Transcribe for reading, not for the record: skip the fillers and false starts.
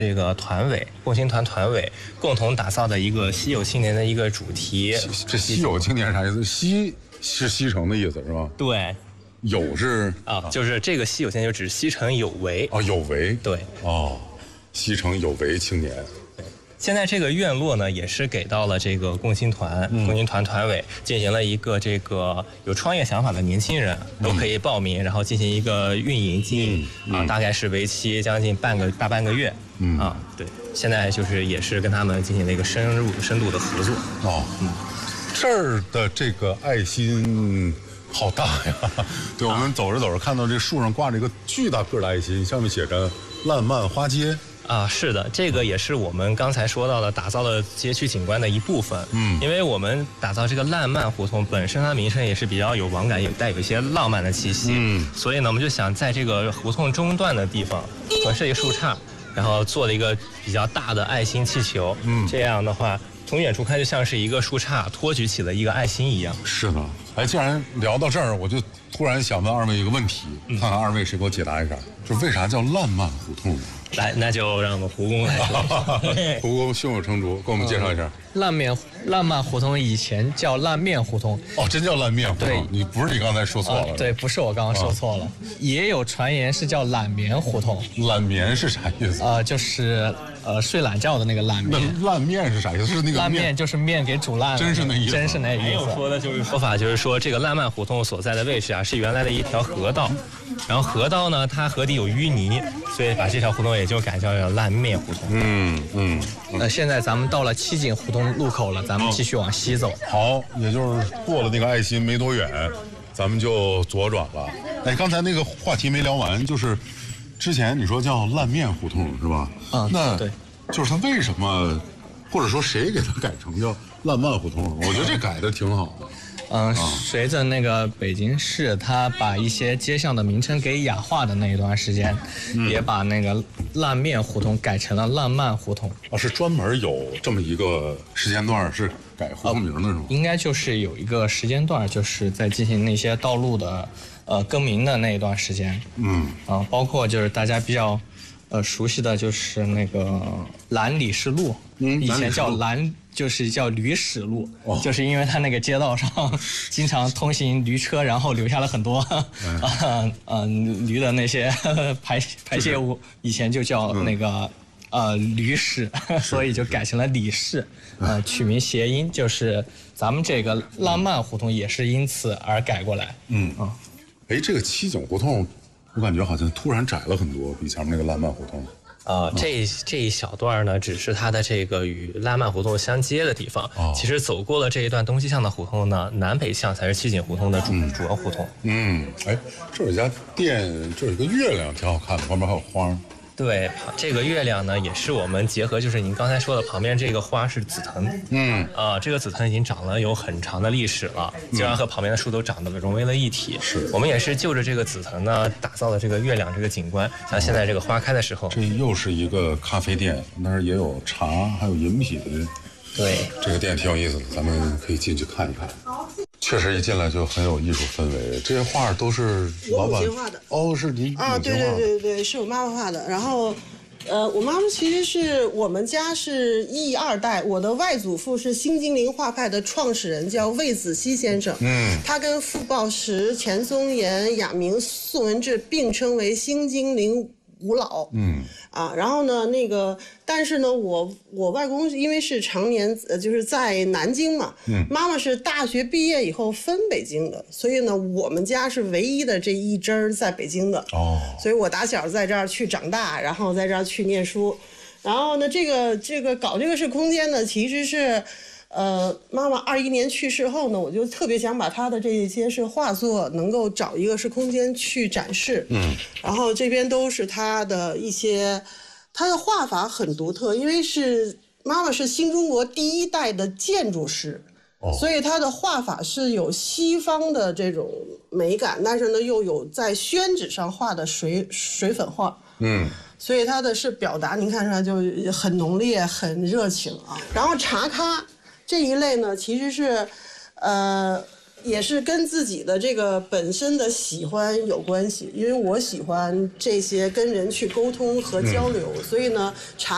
这个团委共青团团委共同打造的一个稀有青年的一个主题。 这稀有青年是啥意思？稀是西城的意思是吧？ 对， 有是就是这个稀有青年就指西城有为有为对西城有为青年。 现在这个院落呢，也是给到了这个共青团团委进行了一个这个有创业想法的年轻人都可以报名，然后进行一个运营经营大概是为期将近大半个月对，现在就是也是跟他们进行了一个深度的合作这儿的这个爱心好大呀！对，我们走着走着看到这树上挂着一个巨大个的爱心，上面写着“烂漫花街”。 是的，这个也是我们刚才说到的打造了街区景观的一部分。因为我们打造这个烂漫胡同本身它名称也是比较有网感，带有一些浪漫的气息。所以呢，我们就想在这个胡同中段的地方横设一个树杈，然后做了一个比较大的爱心气球。这样的话，从远处看就像是一个树杈托举起了一个爱心一样。 是的，既然聊到这儿，我就突然想问二位一个问题，看看二位谁给我解答一下，就为啥叫烂漫胡同呢？ 来，那就让我们胡公来说。 胡公胸有成竹，给我们介绍一下。 烂漫胡同以前叫烂面胡同。 真叫烂面胡同。 对， 你不是你刚才说错了。 对，不是我刚刚说错了。也有传言是叫懒眠胡同。 懒眠是啥意思？ 就是睡懒觉的那个烂面。 那烂面是啥意思？是那个烂面就是面给煮烂了。 真是那意思。 真是那意思。 还有说的就是说法就是说这个烂漫胡同所在的位置是原来的一条河道，然后河道呢它河底有淤泥，所以把这条胡同也就改叫烂面胡同。 现在咱们到了七景胡同路口了，咱们继续往西走。 好，也就是过了那个爱心没多远，咱们就左转了。刚才那个话题没聊完，就是之前你说叫烂面胡同是吧？那对， 就是它为什么，或者说谁给它改成叫烂漫胡同？我觉得这改的挺好的。 随着那个北京市它把一些街巷的名称给雅化的那一段时间，也把那个烂面胡同改成了烂漫胡同。 是专门有这么一个时间段是改胡同名的是吗？ 应该就是有一个时间段，就是在进行那些道路的更名的那一段时间。包括就是大家比较熟悉的就是那个兰里士路，以前叫就是叫驴屎路，就是因为它那个街道上经常通行驴车，然后留下了很多驴的那些排泄物，以前就叫那个驴屎，所以就改成了李氏，取名谐音，就是咱们这个浪漫胡同也是因此而改过来。 这个七景胡同，我感觉好像突然窄了很多，比前面那个烂漫胡同。 这一小段呢，只是它的这个与烂漫胡同相接的地方。其实走过了这一段东西向的胡同呢，南北向才是七景胡同的主要胡同。 这有一家店，这有一个月亮，挺好看的，旁边还有花。 对，这个月亮呢，也是我们结合，就是您刚才说的旁边这个花是紫藤。这个紫藤已经长了有很长的历史了，竟然和旁边的树都长得融为了一体。我们也是就着这个紫藤呢，打造了这个月亮这个景观。像现在这个花开的时候， 这又是一个咖啡店，那儿也有茶，还有饮品。 对， 这个店挺有意思的，咱们可以进去看一看。确实一进来就很有艺术氛围，这些画都是老板画的。 是您对，是我妈妈画的。然后，我妈妈其实是我们家是一二代，我的外祖父是新精灵画派的创始人，叫魏子熙先生。他跟傅抱石、钱松岩、亚明、宋文志并称为新精灵五老。然后呢，但是呢，我外公因为是常年就是在南京嘛，妈妈是大学毕业以后分北京的，所以呢，我们家是唯一的这一支儿在北京的。所以我打小在这儿去长大，然后在这儿去念书。然后呢，这个搞这个是空间呢，其实是。妈妈21年去世后呢，我就特别想把她的这些是画作能够找一个是空间去展示。然后这边都是她的一些，她的画法很独特，因为妈妈是新中国第一代的建筑师，所以她的画法是有西方的这种美感，但是呢又有在宣纸上画的水粉画。所以她的是表达，您看出来就很浓烈、很热情啊。然后茶咖这一类呢，其实是，也是跟自己的这个本身的喜欢有关系，因为我喜欢这些跟人去沟通和交流，所以呢，茶